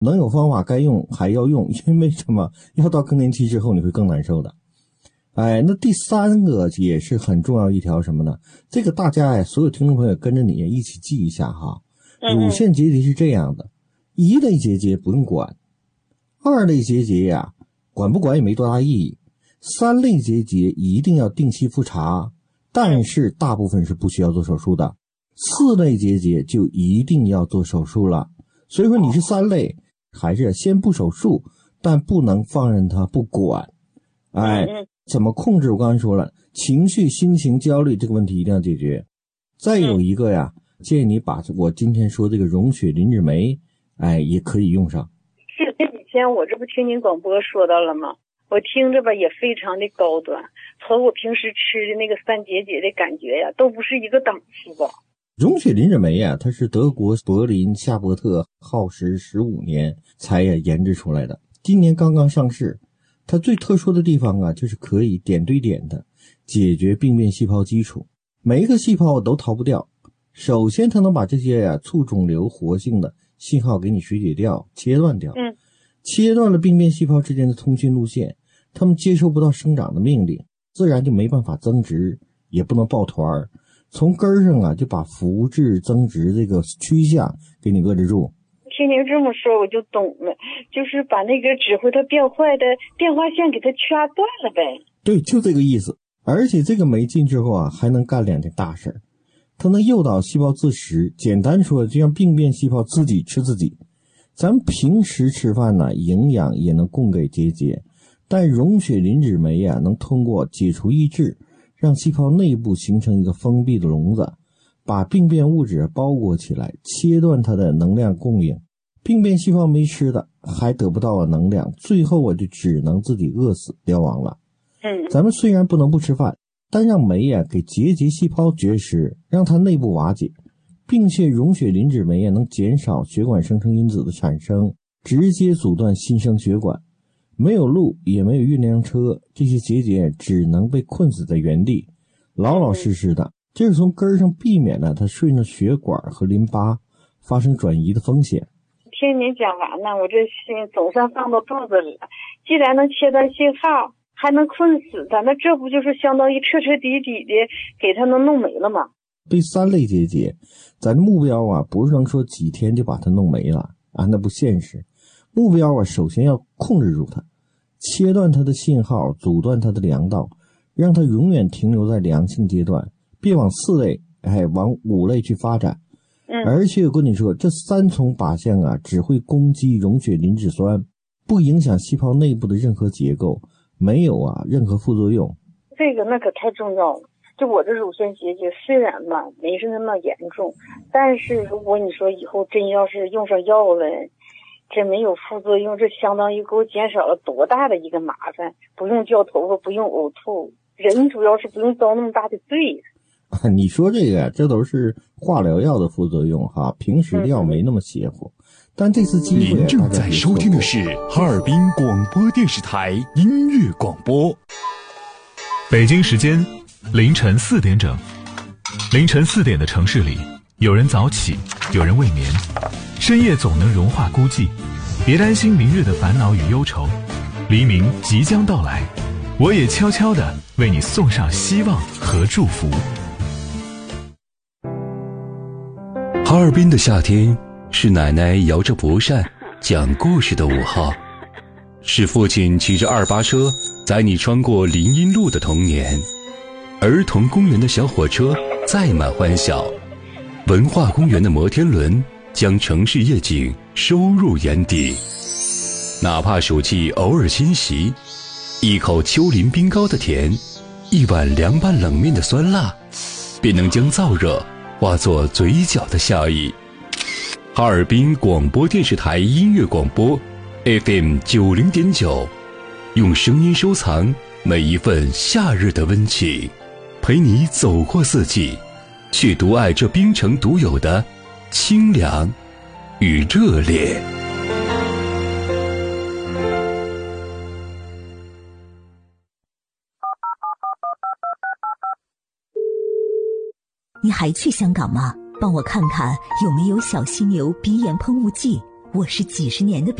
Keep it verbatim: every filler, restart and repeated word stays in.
能有方法该用还要用，因为什么？要到更年期之后你会更难受的。哎，那第三个也是很重要一条什么呢？这个大家呀，所有听众朋友跟着你一起记一下哈。乳腺结节是这样的，一类结节不用管，二类结节呀，管不管也没多大意义，三类结节一定要定期复查，但是大部分是不需要做手术的，四类结节就一定要做手术了。所以说你是三类，还是先不手术，但不能放任它不管。哎，怎么控制？我刚才说了，情绪、心情、焦虑这个问题一定要解决。再有一个呀，建议你把我今天说这个溶血磷脂酶，哎，也可以用上。 是这几天我这不听您广播说到了吗？我听着吧也非常的高端，和我平时吃的那个三结节的感觉呀，都不是一个档次的。 溶血磷脂酶呀，它是德国柏林夏伯特耗时十五年才也研制出来的，今年刚刚上市。它最特殊的地方啊，就是可以点对点的解决病变细胞基础，每一个细胞都逃不掉。首先它能把这些呀、啊、促肿瘤活性的信号给你水解掉，切断掉， 嗯， 切断了病变细胞之间的通讯路线，它们接收不到生长的命令，自然就没办法增殖，也不能抱团，从根儿上啊就把复制增殖这个趋向给你遏制住。 听您这么说我就懂了，就是把那个指挥它变坏的电话线给它掐断了呗。 对，就这个意思。而且这个酶进之后啊，还能干两件大事，它能诱导细胞自食，简单说就让病变细胞自己吃自己。咱们平时吃饭呢，营养也能供给结节，但溶血磷脂酶啊，能通过解除抑制，让细胞内部形成一个封闭的笼子，把病变物质包裹起来，切断它的能量供应。病变细胞没吃的，还得不到能量，最后我就只能自己饿死凋亡了。 嗯， 咱们虽然不能不吃饭，但让酶呀给结节细胞绝食，让它内部瓦解，并且溶血磷脂酶呀能减少血管生成因子的产生，直接阻断新生血管。没有路也没有运粮车，这些结节只能被困死在原地，老老实实的。这是从根上避免了它顺着血管和淋巴发生转移的风险。 听您讲完呢，我这心总算放到肚子里了。既然能切断信号，还能困死它，那这不就是相当于彻彻底底的给它能弄没了吗？ 对三类结节，咱的目标啊，不是能说几天就把它弄没了啊，那不现实。目标啊，首先要控制住它，切断它的信号，阻断它的粮道，让它永远停留在良性阶段，别往四类，哎，往五类去发展。 嗯， 而且我跟你说，这三重靶向啊，只会攻击溶血磷脂酸，不影响细胞内部的任何结构，没有啊任何副作用。 这个那可太重要了。就我这乳腺结节虽然吧没是那么严重，但是如果你说以后真要是用上药了，这没有副作用，这相当于给我减少了多大的一个麻烦，不用掉头发，不用呕吐，人主要是不用遭那么大的罪。 你说这个这都是化疗药的副作用哈，平时的药没那么邪乎。但这次机会， 您正在收听的是哈尔滨广播电视台音乐广播。北京时间凌晨四点整，凌晨四点的城市里，有人早起，有人未眠，深夜总能融化孤寂。别担心明日的烦恼与忧愁，黎明即将到来，我也悄悄地为你送上希望和祝福。 哈尔滨的夏天，是奶奶摇着蒲扇讲故事的午后，是父亲骑着二八车载你穿过林荫路的童年，儿童公园的小火车载满欢笑，文化公园的摩天轮将城市夜景收入眼底。哪怕暑气偶尔侵袭，一口丘陵冰糕的甜，一碗凉拌冷面的酸辣，便能将燥热化作嘴角的笑意。哈尔滨广播电视台音乐广播 F M 九零点九，用声音收藏每一份夏日的温情，陪你走过四季，去独爱这冰城独有的清凉与热烈。 你还去香港吗？帮我看看有没有小犀牛鼻炎喷雾剂。 我是几十年的